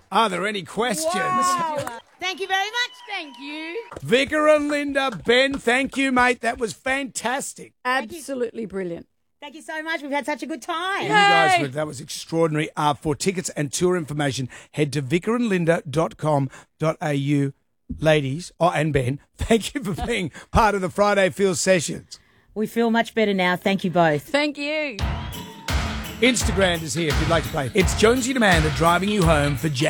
Are there any questions? Wow. Thank you very much. Thank you. Vicar and Linda, Ben, thank you, mate. That was fantastic. Absolutely brilliant. Thank you so much. We've had such a good time. You guys, that was extraordinary. For tickets and tour information, head to vicarandlinda.com.au. Ladies, and Ben, thank you for being part of the Friday Feel Sessions. We feel much better now. Thank you both. Thank you. Instagram is here if you'd like to play. It's Jonesy and Amanda driving you home for